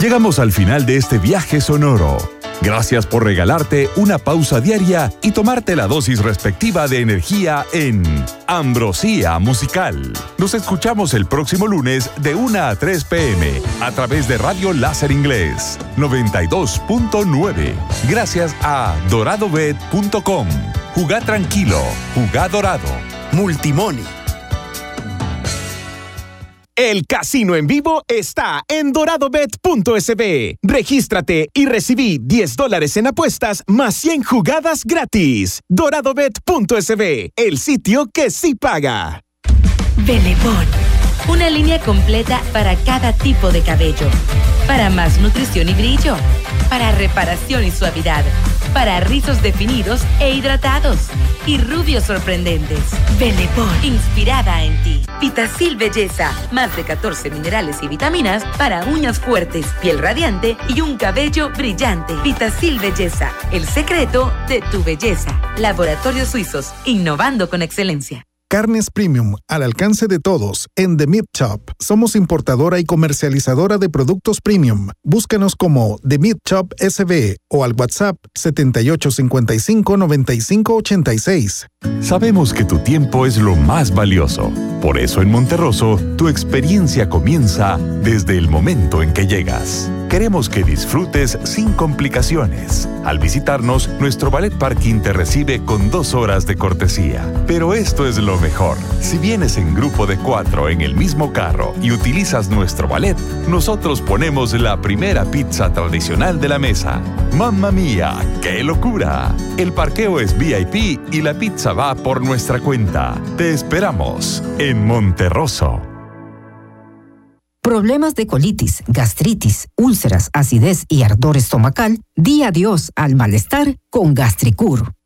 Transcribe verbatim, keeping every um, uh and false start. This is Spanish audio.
Llegamos al final de este viaje sonoro. Gracias por regalarte una pausa diaria y tomarte la dosis respectiva de energía en Ambrosía Musical. Nos escuchamos el próximo lunes de una a tres pe eme a través de Radio Láser Inglés noventa y dos punto nueve. Gracias a dorado bet punto com. Jugá tranquilo, jugá dorado. Multimoney. El casino en vivo está en dorado bet punto es be. Regístrate y recibí diez dólares en apuestas más cien jugadas gratis. dorado bet punto es be, el sitio que sí paga. Belebón, una línea completa para cada tipo de cabello. Para más nutrición y brillo. Para reparación y suavidad. Para rizos definidos e hidratados. Y rubios sorprendentes. Belebón, inspirada en ti. Vitacil Belleza, más de catorce minerales y vitaminas para uñas fuertes, piel radiante y un cabello brillante. Vitacil Belleza, el secreto de tu belleza. Laboratorios Suizos, innovando con excelencia. Carnes premium al alcance de todos en The Meat Shop. Somos importadora y comercializadora de productos premium. Búscanos como The Meat Shop ese be o al WhatsApp setenta y ocho cincuenta y cinco noventa y cinco ochenta y seis. Sabemos que tu tiempo es lo más valioso. Por eso en Monterroso, tu experiencia comienza desde el momento en que llegas. Queremos que disfrutes sin complicaciones. Al visitarnos, nuestro ballet parking te recibe con dos horas de cortesía. Pero esto es lo mejor. Si vienes en grupo de cuatro en el mismo carro y utilizas nuestro ballet, nosotros ponemos la primera pizza tradicional de la mesa. ¡Mamma mía! ¡Qué locura! El parqueo es ve i pe y la pizza va por nuestra cuenta. Te esperamos en Monterroso. Problemas de colitis, gastritis, úlceras, acidez y ardor estomacal, di adiós al malestar con Gastricur.